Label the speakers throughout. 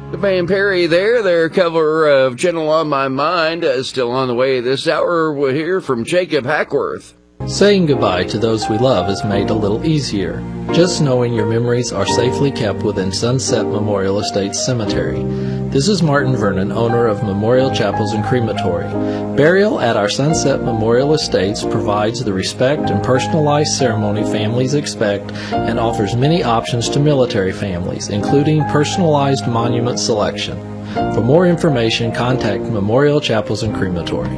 Speaker 1: The band Perry there, their cover of Gentle on My Mind, still on the way this hour. We'll hear from Jacob Hackworth.
Speaker 2: Saying goodbye to those we love is made a little easier, just knowing your memories are safely kept within Sunset Memorial Estates Cemetery. This is Martin Vernon, owner of Memorial Chapels and Crematory. Burial at our Sunset Memorial Estates provides the respect and personalized ceremony families expect and offers many options to military families, including personalized monument selection. For more information, contact Memorial Chapels and Crematory.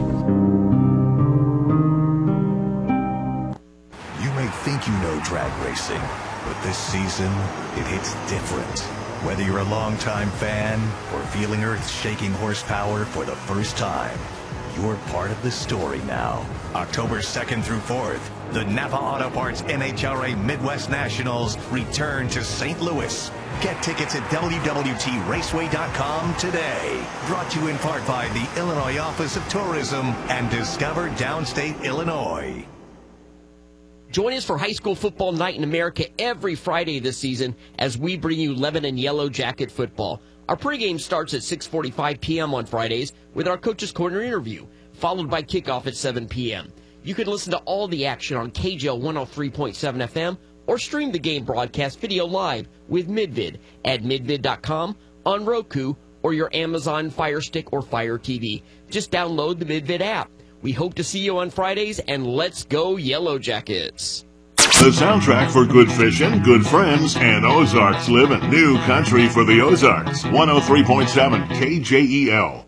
Speaker 3: Think you know drag racing, but this season, it hits different. Whether you're a longtime fan or feeling earth-shaking horsepower for the first time, you're part of the story now. October 2nd through 4th, the Napa Auto Parts NHRA Midwest Nationals return to St. Louis. Get tickets at WWTRaceway.com today. Brought to you in part by the Illinois Office of Tourism and Discover Downstate Illinois.
Speaker 4: Join us for High School Football Night in America every Friday this season as we bring you Lebanon Yellow Jacket football. Our pregame starts at 6:45 p.m. on Fridays with our Coach's Corner interview, followed by kickoff at 7 p.m. You can listen to all the action on KJL 103.7 FM or stream the game broadcast video live with Midvid at midvid.com, on Roku, or your Amazon Fire Stick or Fire TV. Just download the Midvid app. We hope to see you on Fridays, and let's go Yellow Jackets.
Speaker 5: The soundtrack for good fishing, good friends, and Ozarks living. New country for the Ozarks. 103.7 KJEL.